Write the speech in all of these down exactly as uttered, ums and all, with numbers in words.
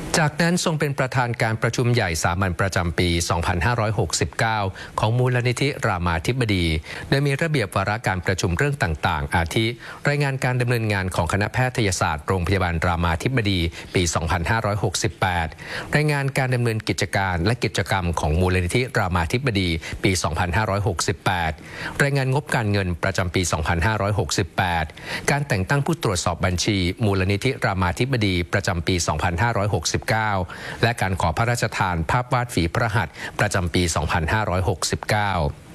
จากนั้นทรงเป็นประธานการประชุมใหญ่สามัญประจำปี สองพันห้าร้อยหกสิบเก้า ของมูลนิธิรามาธิบดีโดยมีระเบียบวาระการประชุมเรื่องต่างๆอาทิรายงานการดำเนินงานของคณะแพทยศาสตร์โรงพยาบาลรามาธิบดีปี สองพันห้าร้อยหกสิบแปด รายงานการดำเนินกิจการและกิจกรรมของมูลนิธิรามาธิบดีปี สองพันห้าร้อยหกสิบแปด รายงานงบการเงินประจำปี สองพันห้าร้อยหกสิบแปด การแต่งตั้งผู้ตรวจสอบบัญชีมูลนิธิรามาธิบดีประจำปี สองพันห้าร้อยหกสิบเก้า และการขอพระราชทานภาพวาดฝีพระหัตถ์ประจำปี สองพันห้าร้อยหกสิบเก้า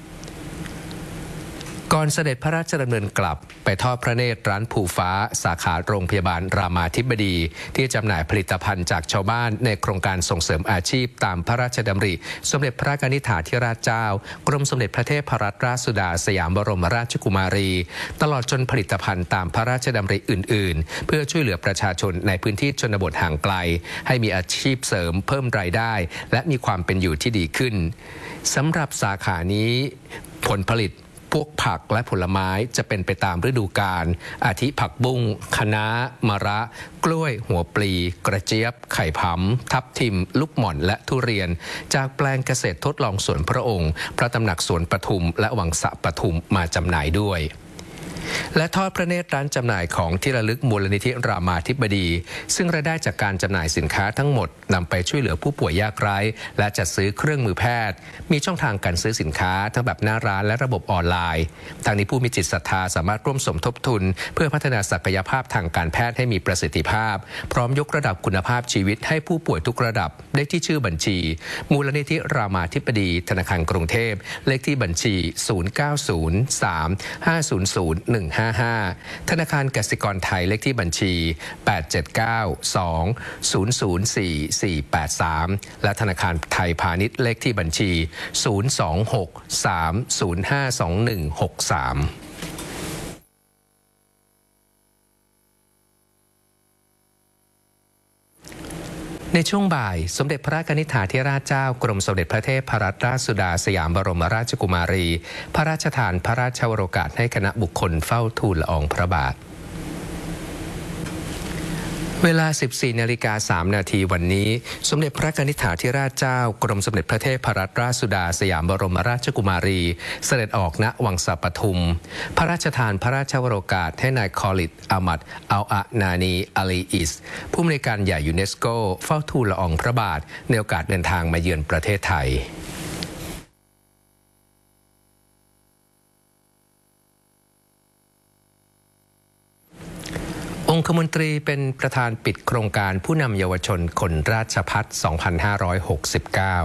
ก่อนเสด็จพระราชดำเนินกลับไปทอดพระเนตรร้านภูฟ้าสาขาโรงพยาบาลรามาธิบดีที่จำหน่ายผลิตภัณฑ์จากชาวบ้านในโครงการส่งเสริมอาชีพตามพระราชดำริสมเด็จพระนิธิธิราชเจ้ากรมสมเด็จพระเทพรัตนราชสุดาสยามบรมราชกุมารีตลอดจนผลิตภัณฑ์ตามพระราชดำริอื่นๆเพื่อช่วยเหลือประชาชนในพื้นที่ชนบทห่างไกลให้มีอาชีพเสริมเพิ่มรายได้และมีความเป็นอยู่ที่ดีขึ้นสำหรับสาขานี้ผลผลิตพวกผักและผลไม้จะเป็นไปตามฤดูกาลอาทิผักบุ้งคะน้ามะระกล้วยหัวปลีกระเจี๊ยบไข่ผำทับทิมลูกหม่อนและทุเรียนจากแปลงเกษตรทดลองสวนพระองค์พระตำหนักสวนปทุมและวังสะปทุมมาจำหน่ายด้วยและทอดพระเนตรร้านจำหน่ายของที่ระลึกมูลนิธิรามาธิบดีซึ่งรายได้จากการจำหน่ายสินค้าทั้งหมดนำไปช่วยเหลือผู้ป่วยยากไร้และจัดซื้อเครื่องมือแพทย์มีช่องทางการซื้อสินค้าทั้งแบบหน้าร้านและระบบออนไลน์ทางนี้ผู้มีจิตศรัทธาสามารถร่วมสมทบทุนเพื่อพัฒนาศักยภาพทางการแพทย์ให้มีประสิทธิภาพพร้อมยกระดับคุณภาพชีวิตให้ผู้ป่วยทุกระดับได้ที่ชื่อบัญชีมูลนิธิรามาธิบดีธนาคารกรุงเทพเลขที่บัญชีศูนย์ เก้า ศูนย์ สาม ห้า ศูนย์ ศูนย์ หนึ่ง ห้า ห้าธนาคารกสิกรไทยเลขที่บัญชีแปด เจ็ด เก้า สอง ศูนย์ ศูนย์ สี่ สี่ แปด สามและธนาคารไทยพาณิชย์เลขที่บัญชีศูนย์ สอง หก สาม ศูนย์ ห้า สอง หนึ่ง หก สามในช่วงบ่ายสมเด็จพระนิธิธิราชเจ้ากรมสมเด็จพระเทพรัตนราชสุดาสยามบรมราชกุมารีพระราชทานพระราชวโรกาสให้คณะบุคคลเฝ้าทูลละอองพระบาทเวลา สิบสี่ นาฬิกา สาม นาทีวันนี้สมเด็จพระนิธิธิราชเจ้ากรมสมเด็จพระเทพรัตนราชสุดาสยามบรมราชกุมารีเสด็จออกณวังสะปทุมพระราชทานพระราชวโรกาสให้นายคอลิดอามัดอัลอานานีอาลีอิสผู้อำนวยการใหญ่ยูเนสโกเฝ้าทูลละอองพระบาทในโอกาสเดินทางมาเยือนประเทศไทยองคมนตรีเป็นประธานปิดโครงการผู้นำเยาวชนคนราชภัฏ สองพันห้าร้อยหกสิบเก้า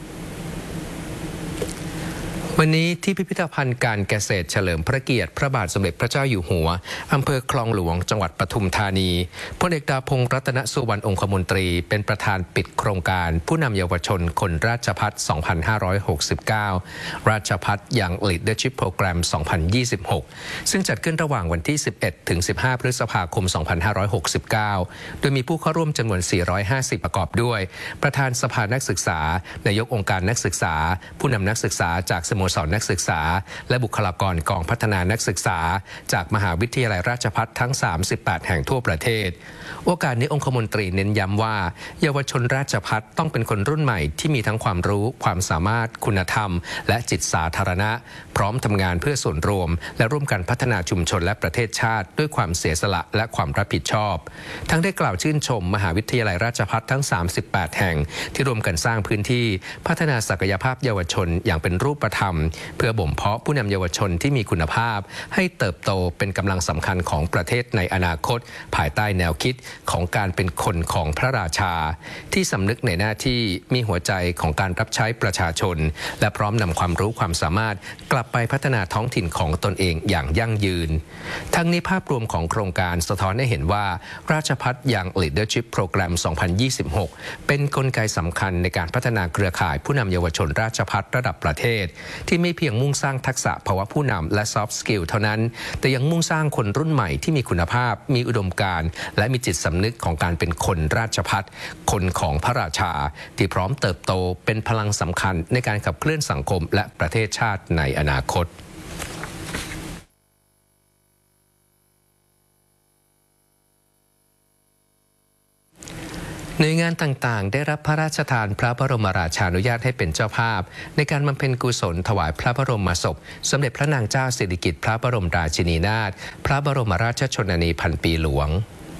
วันนี้ที่พิพิธภัณฑ์การเกษตรเฉลิมพระเกียรติพระบาทสมเด็จพระเจ้าอยู่หัวอำเภอคลองหลวงจังหวัดปทุมธานีพลเอกดาพงษ์รัตนสุวรรณองคมนตรีเป็นประธานปิดโครงการผู้นำเยาวชนคนราชภัฏ สองพันห้าร้อยหกสิบเก้า ราชภัฏยัง Leadership Program สองพันยี่สิบหก ซึ่งจัดขึ้นระหว่างวันที่ สิบเอ็ด ถึง สิบห้า พฤษภาคม สองพันห้าร้อยหกสิบเก้า โดยมีผู้เข้าร่วมจำนวน สี่ร้อยห้าสิบ ประกอบด้วยประธานสภานักศึกษานายกองค์การนักศึกษาผู้นำนักศึกษาจากสโมสรนักศึกษาและบุคลากรกองพัฒนานักศึกษาจากมหาวิทยาลัยราชภัฏทั้งสามสิบแปดแห่งทั่วประเทศโอกาสนี้องคมนตรีเน้นย้ำว่าเยาวชนราชภัฏต้องเป็นคนรุ่นใหม่ที่มีทั้งความรู้ความสามารถคุณธรรมและจิตสาธารณะพร้อมทำงานเพื่อส่วนรวมและร่วมกันพัฒนาชุมชนและประเทศชาติด้วยความเสียสละและความรับผิดชอบทั้งได้กล่าวชื่นชมมหาวิทยาลัยราชภัฏทั้งสามสิบแปดแห่งที่ร่วมกันสร้างพื้นที่พัฒนาศักยภาพเยาวชนอย่างเป็นรูปธรรมเพื่อบ่มเพาะผู้นำเยาวชนที่มีคุณภาพให้เติบโตเป็นกำลังสำคัญของประเทศในอนาคตภายใต้แนวคิดของการเป็นคนของพระราชาที่สำนึกในหน้าที่มีหัวใจของการรับใช้ประชาชนและพร้อมนำความรู้ความสามารถกลับไปพัฒนาท้องถิ่นของตนเองอย่างยั่งยืนทั้งนี้ภาพรวมของโครงการสะท้อนให้เห็นว่าราชภัฏยัง Leadership Program สองพันยี่สิบหก เป็นกลไกสำคัญในการพัฒนาเครือข่ายผู้นำเยาวชนราชภัฏระดับประเทศที่ไม่เพียงมุ่งสร้างทักษะภาวะผู้นำและ Soft Skill เท่านั้นแต่ยังมุ่งสร้างคนรุ่นใหม่ที่มีคุณภาพมีอุดมการณ์และมีจิตสำนึกของการเป็นคนราชภัฏคนของพระราชาที่พร้อมเติบโตเป็นพลังสำคัญในการขับเคลื่อนสังคมและประเทศชาติในอนาคต กหน่วยงานต่างๆได้รับพระราชทานพระบรมราชานุญาตให้เป็นเจ้าภาพในการบำเพ็ญกุศลถวายพระบรมศพสมเด็จพระนางเจ้าสิริกิติ์พระบรมราชินีนาถพระบรมราชชนนีพันปีหลวง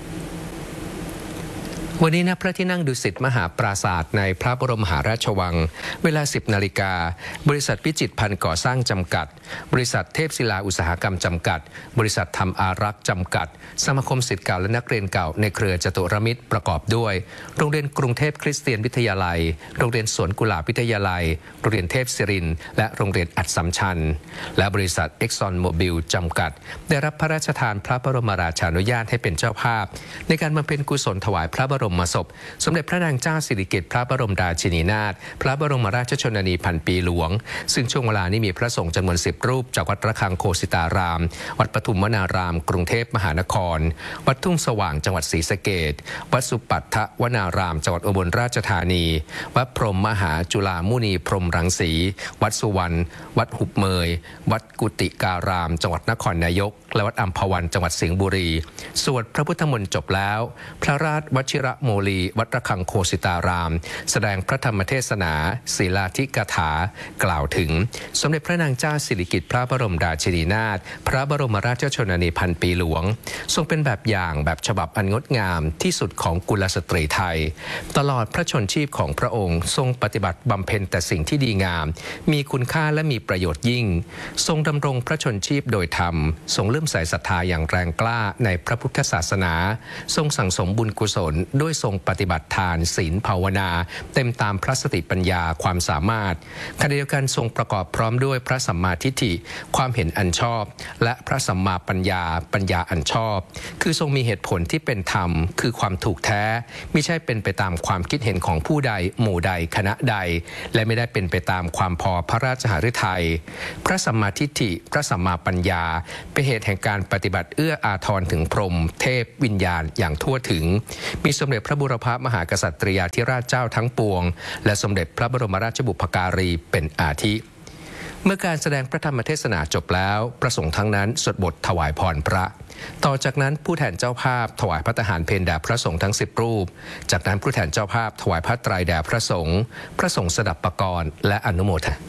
วันนี้ณพระที่นั่งดุสิตมหาปราสาทในพระบรมมหาราชวังเวลา สิบนาฬิกาบริษัทพิจิตรพันธ์ก่อสร้างจำกัดบริษัทเทพศิลาอุตสาหกรรมจำกัดบริษัทธรรมอารักษ์จำกัดสมาคมศิษย์เก่าและนักเรียนเก่าในเครือจตุรมิตรประกอบด้วยโรงเรียนกรุงเทพคริสเตียนวิทยาลัยโรงเรียนสวนกุหลาบวิทยาลัยโรงเรียนเทพศิรินทร์และโรงเรียนอัศมชัญและบริษัทเอ็กซอนโมบิลจำกัดได้รับพระราชทานพระบรมราชานุญาตให้เป็นเจ้าภาพในการบำเพ็ญกุศลถวายพระบรมศพสมเด็จพระนางเจ้าสิริกิติ์พระบรมราชินีนาถพระบรมราชชนนีพันปีหลวงซึ่งช่วงเวลานี้มีพระสงฆ์จำนวนสิบรูปจากวัดระฆังโคสิตารามวัดปทุมวนารามกรุงเทพมหานครวัดทุ่งสว่างจังหวัดศรีสะเกษวัดสุปัฏฐวนารามจังหวัดอุบลราชธานีวัดพรหมมหาจุฬามุนีพรหมรังสีวัดสุวรรณวัดหุบเมยวัดกุติการามจังหวัดนครนายกและวัดอัมพวันจังหวัดสิงห์บุรีสวดพระพุทธมนต์จบแล้วพระราชวชิระโมลีวัดระฆังโคสิตารามแสดงพระธรรมเทศนาศีลาธิกถากล่าวถึงสมเด็จพระนางเจ้าสิริกิติ์พระบรมราชินีนาถพระบรมราชชนนีพันปีหลวงทรงเป็นแบบอย่างแบบฉบับอันงดงามที่สุดของกุลสตรีไทยตลอดพระชนชีพของพระองค์ทรงปฏิบัติบำเพ็ญแต่สิ่งที่ดีงามมีคุณค่าและมีประโยชน์ยิ่งทรงดำรงพระชนชีพโดยธรรมทรงเลื่อมใสศรัทธาอย่างแรงกล้าในพระพุทธศาสนาทรงสั่งสมบุญกุศลด้วยทรงปฏิบัติทานศีลภาวนาเต็มตามพระสติปัญญาความสามารถขณะเดียวกันทรงประกอบพร้อมด้วยพระสัมมาทิฏฐิความเห็นอันชอบและพระสัมมาปัญญาปัญญาอันชอบคือทรงมีเหตุผลที่เป็นธรรมคือความถูกแท้ไม่ใช่เป็นไปตามความคิดเห็นของผู้ใดหมู่ใดคณะใดและไม่ได้เป็นไปตามความพอพระราชหฤทัยพระสัมมาทิฏฐิพระสัมมาปัญญาเป็นเหตุแห่งการปฏิบัติเอื้ออาทรถึงพรหมเทพวิญญาณอย่างทั่วถึงมีสมเด็จพระบุรพมหากษัตริยาธิราชเจ้าทั้งปวงและสมเด็จพระบรมราชบุพการีเป็นอาทิเมื่อการแสดงพระธรรมเทศนาจบแล้วประสงค์ทั้งนั้นสวดบทถวายพรพระต่อจากนั้นผู้แทนเจ้าภาพถวายพระทหารเพลแด่พระสงฆ์ทั้งสิบรูปจากนั้นผู้แทนเจ้าภาพถวายพระไตรแด่พระสงฆ์พระสงฆ์สดับปกรณ์และอนุโมทนา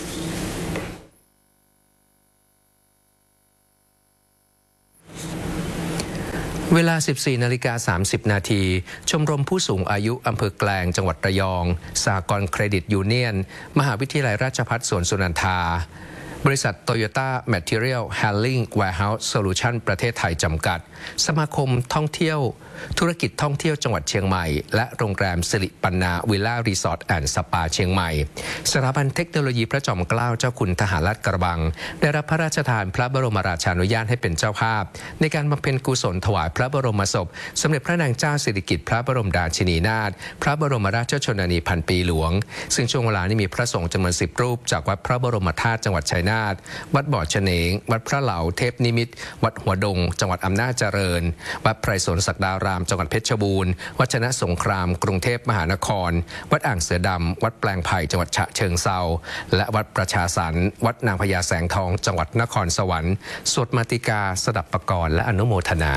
เวลา สิบสี่นาฬิกาสามสิบนาทีชมรมผู้สูงอายุอำเภอแกลงจังหวัดระยองสหกรณ์เครดิตยูเนียนมหาวิทยาลัยราชภัฏสวนสุนันทาบริษัท Toyota Material Handling Warehouse Solution ประเทศไทยจำกัดสมาคมท่องเที่ยวธุรกิจท่องเที่ยวจังหวัดเชียงใหม่และโรงแรมสิริปันนาวิลล่ารีสอร์ทแอนด์สปาเชียงใหม่สถาบันเทคโนโลยีพระจอมเกล้าเจ้าคุณทหารลาดกระบังได้รับพระราชทานพระบรมราชานุญาตให้เป็นเจ้าภาพในการบำเพ็ญกุศลถวายพระบรมศพสมเด็จพระนางเจ้าสิริกิติ์พระบรมราชินีนาถพระบรมราชชนนีพันปีหลวงซึ่งช่วงเวลานี้มีพระสงฆ์จำนวนสิบรูปจากวัดพระบรมธาตุจังหวัดชัยนาทวัดบ่อเฉนงวัดพระเหลาเทพนิมิตรวัดหัวดงจังหวัดอำนาจเจริญวัดไพรสนศักดารามจังหวัดเพชรบูรณ์วัดชนะสงครามกรุงเทพมหานครวัดอ่างเสือดำวัดแปลงไผ่จังหวัดฉะเชิงเทราและวัดประชาสรรค์วัดนางพญาแสงทองจังหวัดนครสวรรค์สวดมาติกาสดับปกรณ์และอนุโมทนา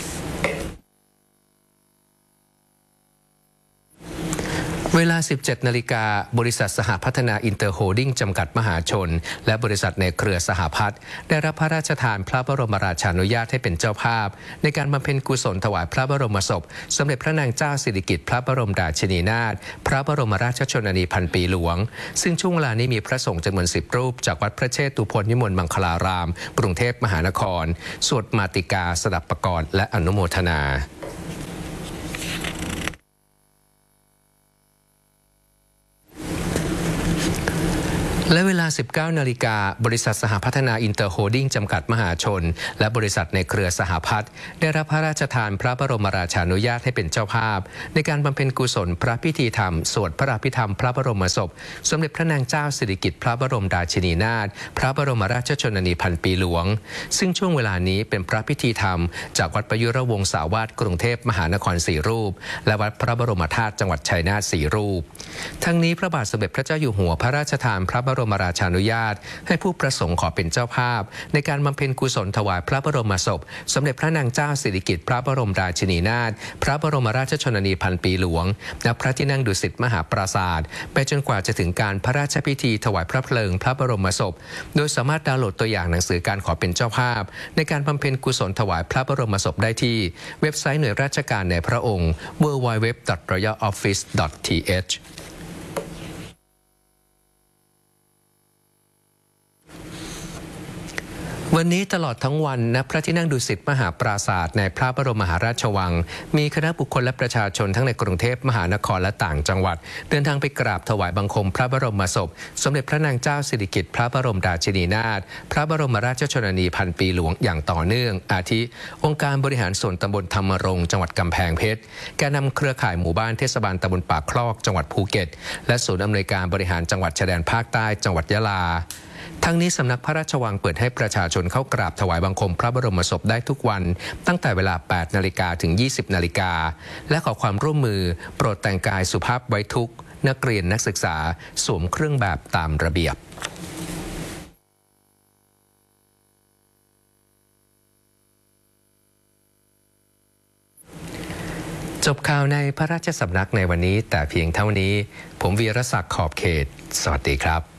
เวลา สิบเจ็ดนาฬิกาบริษัทสหพัฒนาอินเตอร์โฮลดิ้งจำกัดมหาชนและบริษัทในเครือสหพัฒน์ได้รับพระราชทานพระบรมราชานุญาตให้เป็นเจ้าภาพในการบำเพ็ญกุศลถวายพระบรมศพสมเด็จพระนางเจ้าสิริกิติ์พระบรมราชินีนาถพระบรมราชชนนีพันปีหลวงซึ่งช่วงเวลานี้มีพระสงฆ์จำนวนสิบรูปจากวัดพระเชตุพนวิมลมังคลารามกรุงเทพมหานครสวดมาติกาสดับปกรณ์และอนุโมทนาและเวลา สิบเก้านาฬิกาบริษัทสหพัฒนาอินเตอร์โฮลดิ้งจำกัดมหาชนและบริษัทในเครือสหพัฒน์ได้รับพระราชทานพระบรมราชานุญาตให้เป็นเจ้าภาพในการบำเพ็ญกุศลพระพิธีธรรมสวดพระอภิธรรมพระบรมศพสมเด็จพระนางเจ้าสิริกิติ์พระบรมราชินีนาถพระบรมราชชนนีพันปีหลวงซึ่งช่วงเวลานี้เป็นพระพิธีธรรมจากวัดประยุรวงศาวาสกรุงเทพมหานครสี่รูปและวัดพระบรมธาตุจังหวัดชัยนาทสี่รูปทั้งนี้พระบาทสมเด็จพระเจ้าอยู่หัวพระราชทานพระบรมราชานุญาตให้ผู้ประสงค์ขอเป็นเจ้าภาพในการบำเพ็ญกุศลถวายพระบรมศพสมเด็จพระนางเจ้าสิริกิติ์พระบรมราชินีนาถพระบรมราชชนนีพันปีหลวงณพระที่นั่งดุสิตมหาปราสาทไปจนกว่าจะถึงการพระราชพิธีถวายพระเพลิงพระบรมศพโดยสามารถดาวน์โหลดตัวอย่างหนังสือการขอเป็นเจ้าภาพในการบำเพ็ญกุศลถวายพระบรมศพได้ที่เว็บไซต์หน่วยราชการในพระองค์ ดับเบิลยู ดับเบิลยู ดับเบิลยู ดอท รอยัล ออฟฟิศ ดอท ที เอชวันนี้ตลอดทั้งวันณพระที่นั่งดุสิตมหาปราสาทในพระบรมมหาราชวังมีคณะบุคคลและประชาชนทั้งในกรุงเทพมหานครและต่างจังหวัดเดินทางไปกราบถวายบังคมพระบรมศพสมเด็จพระนางเจ้าสิริกิติ์พระบรมราชินีนาถพระบรมราชชนนีพันปีหลวงอย่างต่อเนื่องอาทิองค์การบริหารส่วนตำบลธรรมรงค์จังหวัดกำแพงเพชรแกนนำเครือข่ายหมู่บ้านเทศบาลตำบลปากคลอกจังหวัดภูเก็ตและศูนย์อำนวยการบริหารจังหวัดชายแดนภาคใต้จังหวัดยะลาทั้งนี้สำนักพระราชวังเปิดให้ประชาชนเข้ากราบถวายบังคมพระบรมศพได้ทุกวันตั้งแต่เวลา แปดนาฬิกา ถึง ยี่สิบนาฬิกาและขอความร่วมมือโปรดแต่งกายสุภาพไว้ทุกนักเรียนนักศึกษาสวมเครื่องแบบตามระเบียบจบข่าวในพระราชสำนักในวันนี้แต่เพียงเท่านี้ผมวีรศักดิ์ขอบเขตสวัสดีครับ